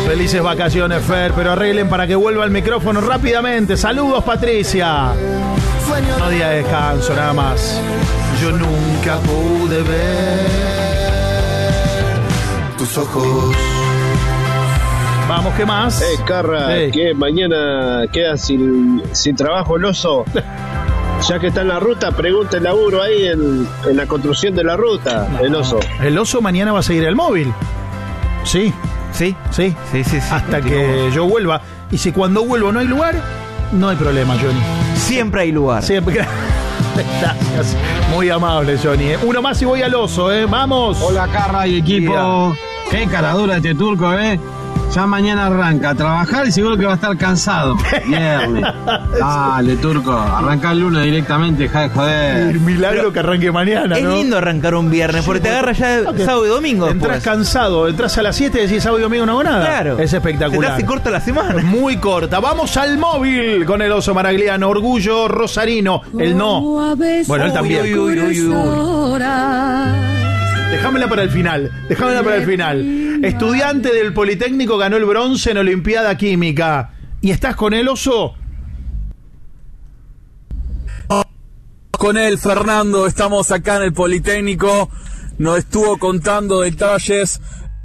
Felices vacaciones, Fer, pero arreglen para que vuelva el micrófono rápidamente. Saludos, Patricia. No día de descanso, nada más. Yo nunca pude ver tus ojos. Vamos, ¿qué más? Carra, que mañana queda sin trabajo el oso. Ya que está en la ruta, pregunta el laburo ahí en la construcción de la ruta, el oso. El oso mañana va a seguir el móvil. Sí. Hasta que yo vuelva. Y si cuando vuelvo no hay lugar, no hay problema, Johnny. Siempre hay lugar. Siempre. Gracias. Muy amable, Johnny. Uno más y voy al oso, Vamos. Hola, Carra y equipo. Qué caradura este turco, Ya mañana arranca a trabajar y seguro que va a estar cansado. Viernes. Dale, turco. Arranca el lunes directamente, deja de joder. El milagro que arranque mañana, ¿no? Es lindo arrancar un viernes porque te agarra ya sábado y domingo. Entrás cansado, entras a las 7 y decís sábado y domingo no hago nada. Claro. Es espectacular. Se te hace corta la semana. Muy corta. Vamos al móvil con el oso Maragliano. Orgullo rosarino. El no. Bueno, él también. Déjamela para el final. Estudiante del Politécnico ganó el bronce en Olimpiada Química. ¿Y estás con él, oso? Con él, Fernando, estamos acá en el Politécnico. Nos estuvo contando detalles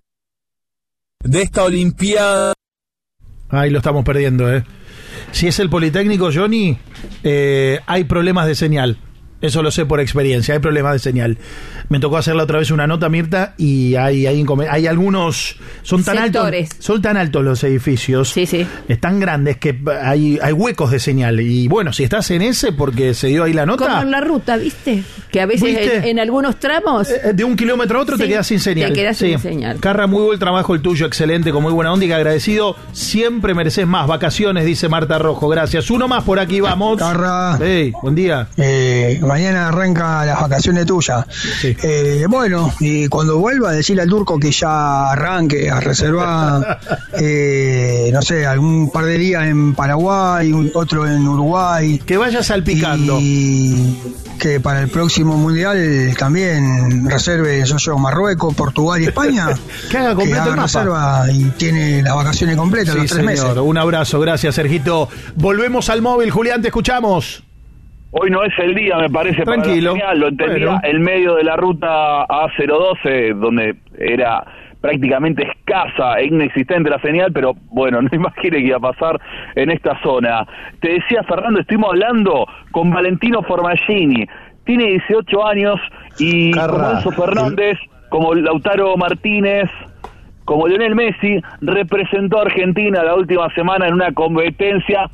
de esta Olimpiada. Ahí lo estamos perdiendo, Si es el Politécnico, Johnny, hay problemas de señal. Eso lo sé por experiencia, hay problemas de señal. Me tocó hacerla otra vez una nota, Mirta, y hay algunos... Son tan altos los edificios. Sí. Tan grandes que hay huecos de señal. Y bueno, si estás en ese, porque se dio ahí la nota... Como en la ruta, ¿viste? Que a veces en algunos tramos... De un kilómetro a otro te quedas sin señal. Te quedas sin señal. Carra, muy buen trabajo el tuyo, excelente, con muy buena onda y que agradecido. Siempre mereces más vacaciones, dice Marta Rojo. Gracias. Uno más por aquí, vamos. Carra. Buen día. Mañana arranca las vacaciones tuyas. Sí. Bueno, y cuando vuelva, decirle al turco que ya arranque a reservar, no sé, algún par de días en Paraguay, otro en Uruguay. Que vaya salpicando. Y que para el próximo mundial también reserve, Marruecos, Portugal y España. Que haga completo el mapa. Reserva y tiene las vacaciones completas, los 3 meses. Un abrazo, gracias, Sergito. Volvemos al móvil, Julián, te escuchamos. Hoy no es el día, me parece, tranquilo, para la señal, lo entendía el medio de la ruta A012, donde era prácticamente escasa e inexistente la señal, pero bueno, no imagine que iba a pasar en esta zona. Te decía, Fernando, estuvimos hablando con Valentino Formaggini, tiene 18 años y como Enzo Fernández, como Lautaro Martínez, como Lionel Messi, representó a Argentina la última semana en una competencia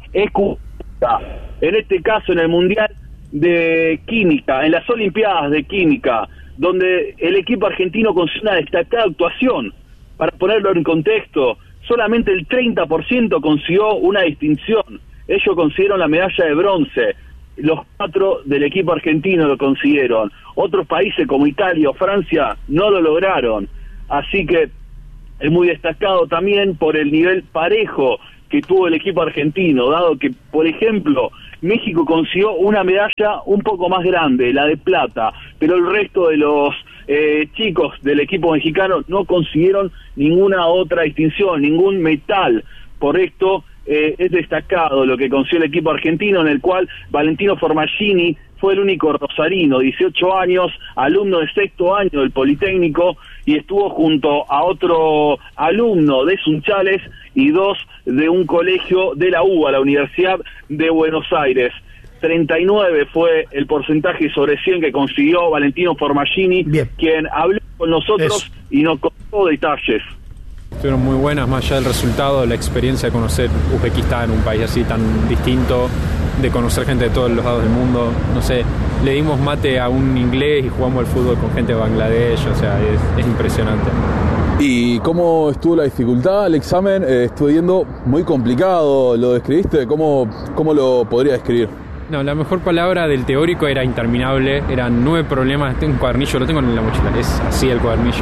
en este caso en el Mundial de Química, en las Olimpiadas de Química, donde el equipo argentino consiguió una destacada actuación. Para ponerlo en contexto, solamente el 30% consiguió una distinción. Ellos consiguieron la medalla de bronce. Los 4 del equipo argentino lo consiguieron. Otros países como Italia o Francia no lo lograron. Así que es muy destacado también por el nivel parejo que tuvo el equipo argentino, dado que, por ejemplo, México consiguió una medalla un poco más grande, la de plata, pero el resto de los chicos del equipo mexicano no consiguieron ninguna otra distinción, ningún metal. Por esto es destacado lo que consiguió el equipo argentino, en el cual Valentino Formaggini fue el único rosarino, 18 años, alumno de 6º año del Politécnico, y estuvo junto a otro alumno de Sunchales y 2 de un colegio de la UBA, la Universidad de Buenos Aires. 39 fue el porcentaje sobre 100 que consiguió Valentino Formaggini, quien habló con nosotros y nos contó detalles. Fueron muy buenas, más allá del resultado, la experiencia de conocer Uzbekistán, un país así tan distinto, de conocer gente de todos los lados del mundo. No sé, le dimos mate a un inglés y jugamos al fútbol con gente de Bangladesh, o sea, es impresionante. ¿Y cómo estuvo la dificultad? El examen estuve viendo muy complicado, ¿lo describiste? ¿Cómo lo podría describir? No, la mejor palabra del teórico era interminable, eran 9 problemas, tengo un cuadernillo, lo tengo en la mochila, es así el cuadernillo.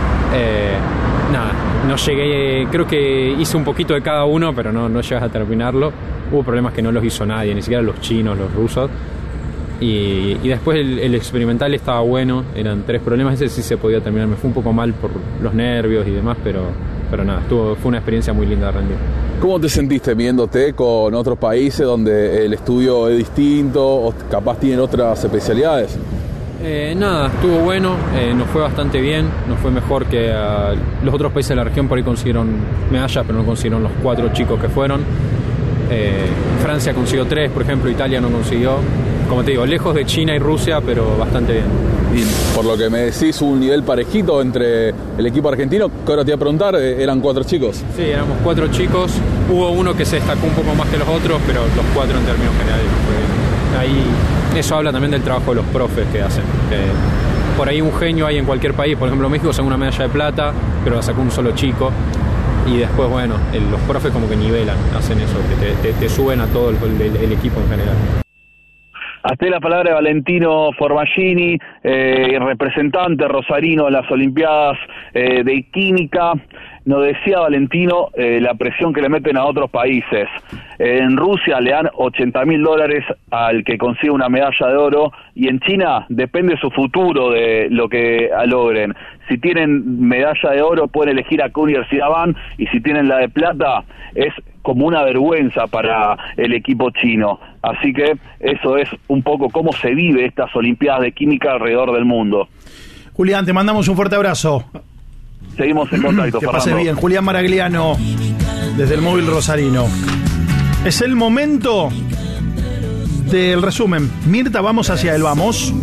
No llegué, creo que hice un poquito de cada uno, pero no llegas a terminarlo. Hubo problemas que no los hizo nadie, ni siquiera los chinos, los rusos. Y después el experimental estaba bueno, eran 3 problemas, ese sí se podía terminar. Me fue un poco mal por los nervios y demás, pero nada, fue una experiencia muy linda de rendir. ¿Cómo te sentiste midiéndote con otros países donde el estudio es distinto o capaz tienen otras especialidades? Nada, estuvo bueno, nos fue bastante bien, nos fue mejor que los otros países de la región. Por ahí consiguieron medallas, pero no consiguieron los 4 chicos que fueron. Francia consiguió 3, por ejemplo, Italia no consiguió. Como te digo, lejos de China y Rusia, pero bastante bien. Y por lo que me decís, un nivel parejito entre el equipo argentino, que ahora te iba a preguntar, eran 4 chicos. Sí, éramos 4 chicos, hubo uno que se destacó un poco más que los otros, pero los 4 en términos generales fue bien. Ahí, eso habla también del trabajo de los profes que hacen. Por ahí un genio hay en cualquier país, por ejemplo México sacó una medalla de plata, pero la sacó un solo chico. Y después, bueno, los profes como que nivelan, hacen eso, que te suben a todo el equipo en general. Hasta la palabra de Valentino Formaggini, representante rosarino en las Olimpiadas de Química. Nos decía Valentino la presión que le meten a otros países. En Rusia le dan $80.000 al que consigue una medalla de oro, y en China depende su futuro de lo que logren. Si tienen medalla de oro pueden elegir a qué universidad van, y si tienen la de plata es como una vergüenza para el equipo chino. Así que eso es un poco cómo se vive estas Olimpiadas de Química alrededor del mundo. Julián, te mandamos un fuerte abrazo. Seguimos en contacto, que pase bien. Julián Maragliano, desde el Móvil Rosarino. Es el momento del resumen. Mirta, vamos hacia el vamos.